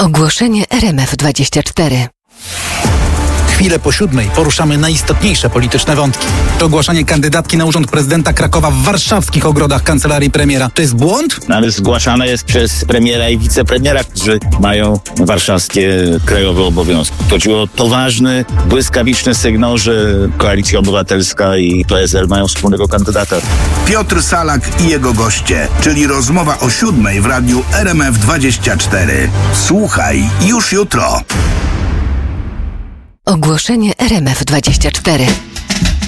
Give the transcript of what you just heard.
Ogłoszenie RMF24. Chwilę po 7 poruszamy najistotniejsze polityczne wątki. To ogłaszanie kandydatki na urząd prezydenta Krakowa w warszawskich ogrodach kancelarii premiera. To jest błąd? Ale zgłaszane jest przez premiera i wicepremiera, którzy mają warszawskie krajowe obowiązki. Chodziło o to ważny, błyskawiczny sygnał, że Koalicja Obywatelska i PSL mają wspólnego kandydata. Piotr Salak i jego goście, czyli rozmowa o 7 w radiu RMF24. Słuchaj już jutro. Ogłoszenie RMF24.